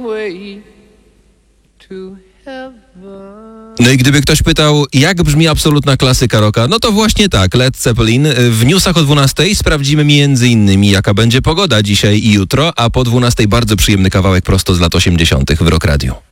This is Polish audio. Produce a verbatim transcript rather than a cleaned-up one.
way to heaven. No i gdyby ktoś pytał, jak brzmi absolutna klasyka rocka, no to właśnie tak, Led Zeppelin. W newsach o dwunastej sprawdzimy między innymi, jaka będzie pogoda dzisiaj i jutro, a po dwunastej bardzo przyjemny kawałek prosto z lat osiemdziesiątych w Rock Radio.